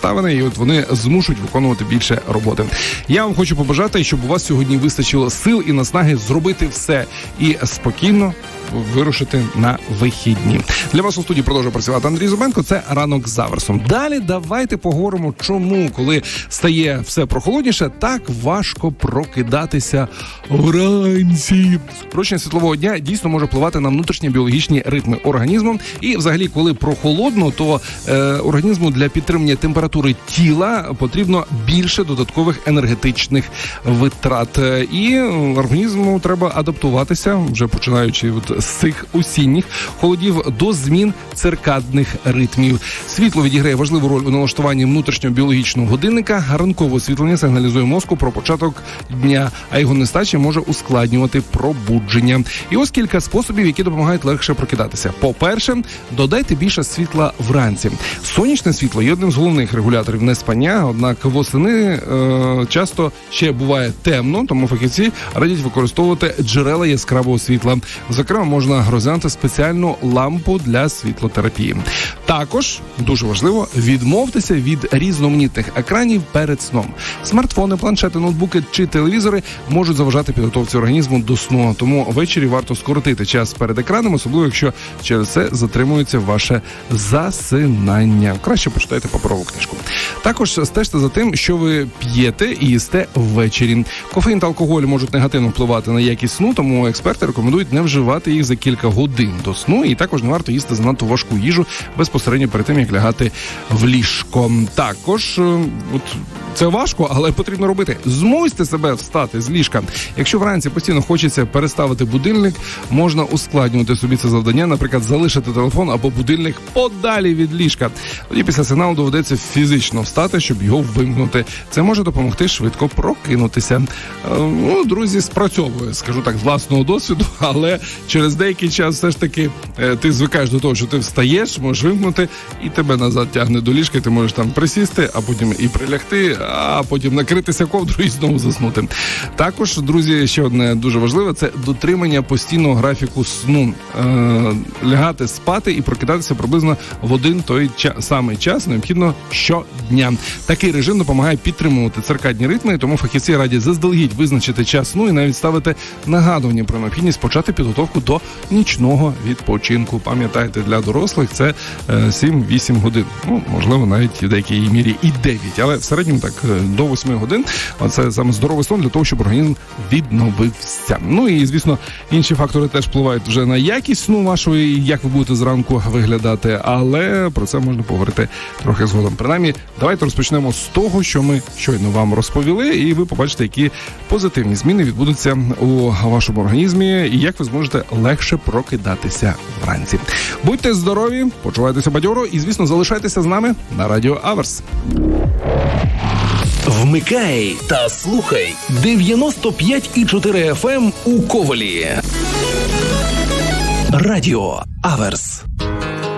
обставини, і от вони змушують виконувати більше роботи. Я вам хочу побажати, щоб у вас сьогодні вистачило сил і наснаги зробити все і спокійно вирушити на вихідні. Для вас у студії продовжує працювати Андрій Зубенко. Це «Ранок з Аверсом». Далі давайте поговоримо, чому, коли стає все прохолодніше, так важко прокидатися вранці. Скорочення світлового дня дійсно може впливати на внутрішні біологічні ритми організму. І взагалі, коли прохолодно, то організму для підтримання температури тіла потрібно більше додаткових енергетичних витрат. І організму треба адаптуватися, вже починаючи з цих осінніх холодів, до змін циркадних ритмів. Світло відіграє важливу роль у налаштуванні внутрішнього біологічного годинника. Ранкове освітлення сигналізує мозку про початок дня, а його нестача може ускладнювати пробудження. І ось кілька способів, які допомагають легше прокидатися. По-перше, додайте більше світла вранці. Сонячне світло є одним з головних регуляторів неспання, однак восени часто ще буває темно, тому фахівці радять використовувати джерела яскравого світла. Зокрема, можна розглянути спеціальну лампу для світлотерапії. Також, дуже важливо, відмовтеся від різноманітних екранів перед сном. Смартфони, планшети, ноутбуки чи телевізори можуть заважати підготовці організму до сну, тому ввечері варто скоротити час перед екраном, особливо якщо через це затримується ваше засинання. Краще почитайте паперову книжку. Також стежте за тим, що ви п'єте і їсте ввечері. Кофеїн та алкоголь можуть негативно впливати на якість сну, тому експерти рекомендують не вживати їх за кілька годин до сну, і також не варто їсти занадто важку їжу безпосередньо перед тим, як лягати в ліжко. Також, це важко, але потрібно робити. Змусьте себе встати з ліжка. Якщо вранці постійно хочеться переставити будильник, можна ускладнювати собі це завдання, наприклад, залишити телефон або будильник подалі від ліжка. Тоді після сигналу доведеться фізично встати, щоб його вимкнути. Це може допомогти швидко прокинутися. Друзі, спрацьовує, скажу так, з власного досвіду, але через деякий час все ж таки ти звикаєш до того, що ти встаєш, можеш вимкнути, і тебе назад тягне до ліжка, і ти можеш там присісти, а потім і прилягти, а потім накритися ковдрою і знову заснути. Також, друзі, ще одне дуже важливе – це дотримання постійного графіку сну. Лягати спати і прокидатися приблизно в один той самий час необхідно щодня. Такий режим допомагає підтримувати циркадні ритми, тому фахівці радять заздалегідь визначити час сну і навіть ставити нагадування про необхідність почати підготовку до нічного відпочинку. Пам'ятайте, для дорослих це 7-8 годин. Можливо, навіть в деякій мірі і 9, але в середньому так до 8 годин. Це саме здоровий сон для того, щоб організм відновився. І, звісно, інші фактори теж впливають вже на якість сну вашої, як ви будете зранку виглядати, але про це можна поговорити трохи згодом. Принаймні, давайте розпочнемо з того, що ми щойно вам розповіли, і ви побачите, які позитивні зміни відбудуться у вашому організмі, і як ви зможете легше прокидатися вранці. Будьте здорові, почувайтеся бадьоро і, звісно, залишайтеся з нами на Радіо Аверс. Вмикай та слухай 95,4 FM у Ковелі. Радіо Аверс.